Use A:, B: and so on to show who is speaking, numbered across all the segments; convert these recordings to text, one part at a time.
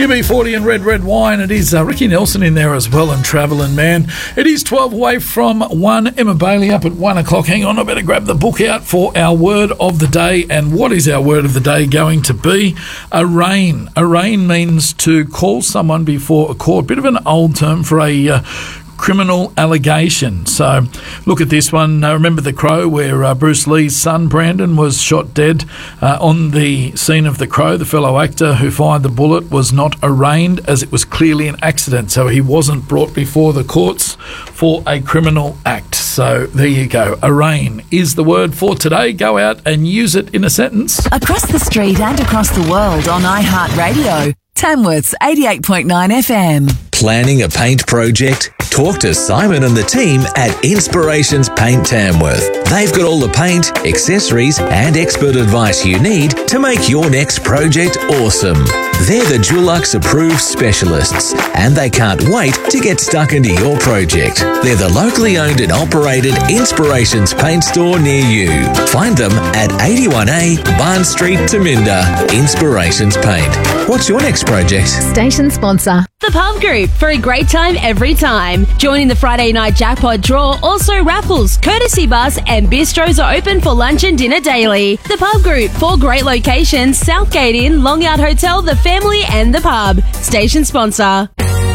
A: UB40 and Red Wine. It is Ricky Nelson in there as well and Travelling Man. It is 12 away from 1. Emma Bailey up at 1 o'clock. Hang on, I better grab the book out for our word of the day. And what is our word of the day going to be? Arraign. Arraign means to call someone before a court. Bit of an old term for a criminal allegation. So look at this one. Remember The Crow, where Bruce Lee's son Brandon was shot dead on the scene of The Crow. The fellow actor who fired the bullet was not arraigned as it was clearly an accident, so he wasn't brought before the courts for a criminal act. So there you go. Arraign is the word for today. Go out and use it in a sentence.
B: Across the street and across the world on iHeartRadio. Tamworth's 88.9 FM.
C: Planning a paint project? Talk to Simon and the team at Inspirations Paint Tamworth. They've got all the paint, accessories and expert advice you need to make your next project awesome. They're the Dulux approved specialists and they can't wait to get stuck into your project. They're the locally owned and operated Inspirations Paint store near you. Find them at 81A Barn Street, Taminda. Inspirations Paint. What's your next project?
D: Station sponsor.
E: The Pub Group, for a great time every time. Joining the Friday night jackpot draw, also raffles, courtesy bus and bistros are open for lunch and dinner daily. The Pub Group, 4 great locations: Southgate Inn, Long Yard Hotel, The Family and The Pub. Station sponsor.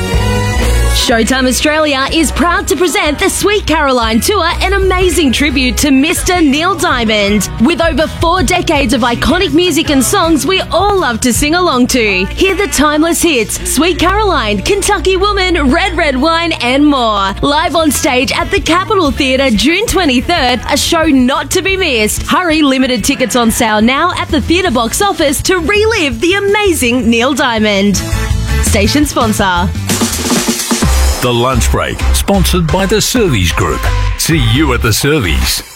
E: Showtime Australia is proud to present the Sweet Caroline Tour, an amazing tribute to Mr. Neil Diamond. With over 4 decades of iconic music and songs we all love to sing along to. Hear the timeless hits, Sweet Caroline, Kentucky Woman, Red Wine and more. Live on stage at the Capitol Theatre June 23rd, a show not to be missed. Hurry, limited tickets on sale now at the theatre box office to relive the amazing Neil Diamond. Station sponsor.
F: The Lunch Break, sponsored by the Surveys Group. See you at the Surveys.